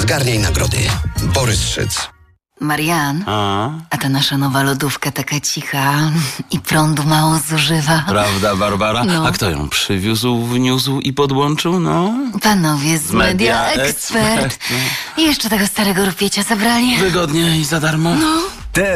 Zgarniaj nagrody. Borys Szyc. Marian, a ta nasza nowa lodówka taka cicha i prądu mało zużywa. Prawda, Barbara? No. A kto ją przywiózł, wniósł i podłączył, no? Panowie z Media Expert. I jeszcze tego starego rupiecia zabrali. Wygodnie i za darmo? No.